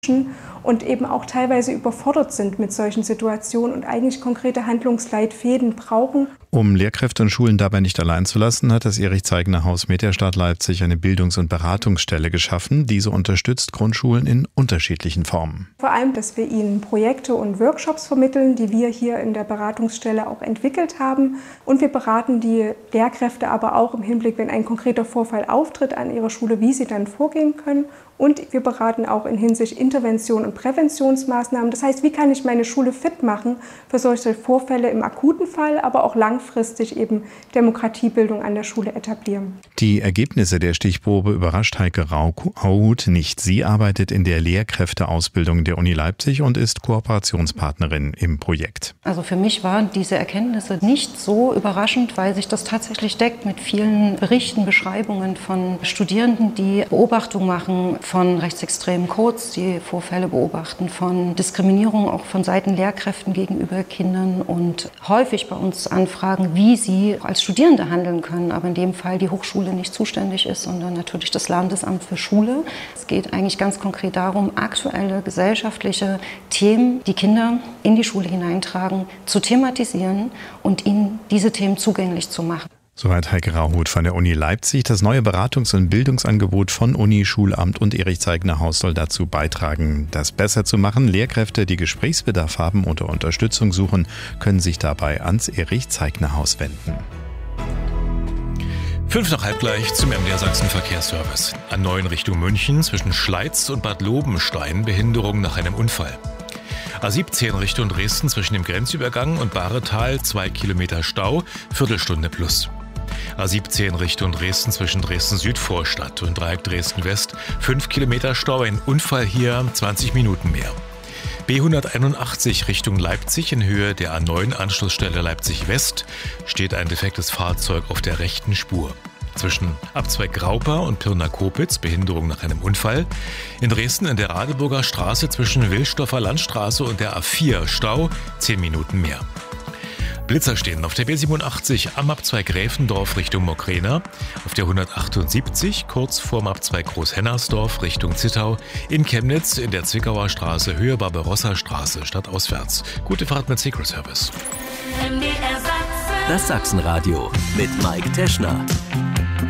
und eben auch teilweise überfordert sind mit solchen Situationen und eigentlich konkrete Handlungsleitfäden brauchen. Um Lehrkräfte und Schulen dabei nicht allein zu lassen, hat das Erich-Zeigner-Haus mit der Stadt Leipzig eine Bildungs- und Beratungsstelle geschaffen. Diese unterstützt Grundschulen in unterschiedlichen Formen. Vor allem, dass wir ihnen Projekte und Workshops vermitteln, die wir hier in der Beratungsstelle auch entwickelt haben. Und wir beraten die Lehrkräfte aber auch im Hinblick, wenn ein konkreter Vorfall auftritt an ihrer Schule, wie sie dann vorgehen können. Und wir beraten auch in Hinsicht Intervention und Präventionsmaßnahmen. Das heißt, wie kann ich meine Schule fit machen für solche Vorfälle im akuten Fall, aber auch langfristig eben Demokratiebildung an der Schule etablieren. Die Ergebnisse der Stichprobe überrascht Heike Rauhut nicht. Sie arbeitet in der Lehrkräfteausbildung der Uni Leipzig und ist Kooperationspartnerin im Projekt. Also für mich waren diese Erkenntnisse nicht so überraschend, weil sich das tatsächlich deckt mit vielen Berichten, Beschreibungen von Studierenden, die Beobachtungen machen von rechtsextremen Codes, die Vorfälle beobachten, von Diskriminierung auch von Seiten Lehrkräften gegenüber Kindern und häufig bei uns anfragen, wie sie als Studierende handeln können, aber in dem Fall die Hochschule nicht zuständig ist, sondern natürlich das Landesamt für Schule. Es geht eigentlich ganz konkret darum, aktuelle gesellschaftliche Themen, die Kinder in die Schule hineintragen, zu thematisieren und ihnen diese Themen zugänglich zu machen. Soweit Heike Rauhut von der Uni Leipzig. Das neue Beratungs- und Bildungsangebot von Uni, Schulamt und Erich-Zeigner-Haus soll dazu beitragen, das besser zu machen. Lehrkräfte, die Gesprächsbedarf haben oder Unterstützung suchen, können sich dabei ans Erich-Zeigner-Haus wenden. 5:05 zum MDR Sachsen Verkehrsservice. A9 Richtung München zwischen Schleiz und Bad Lobenstein Behinderung nach einem Unfall. A17 Richtung Dresden zwischen dem Grenzübergang und Bahretal 2 Kilometer Stau, Viertelstunde plus. A17 Richtung Dresden zwischen Dresden-Südvorstadt und Dreieck Dresden-West 5 Kilometer Stau, ein Unfall hier 20 Minuten mehr. B181 Richtung Leipzig in Höhe der A9 Anschlussstelle Leipzig-West steht ein defektes Fahrzeug auf der rechten Spur. Zwischen Abzweig Graupa und Pirna-Kopitz Behinderung nach einem Unfall. In Dresden in der Radeburger Straße zwischen Wilsdorfer Landstraße und der A4 Stau 10 Minuten mehr. Blitzer stehen auf der B87 am Abzweig Gräfendorf Richtung Mokrena, auf der 178 kurz vorm Abzweig Großhennersdorf Richtung Zittau, in Chemnitz in der Zwickauer Straße Höhe Barbarossa Straße stadtauswärts. Gute Fahrt mit Secret Service. Das Sachsenradio mit Mike Teschner.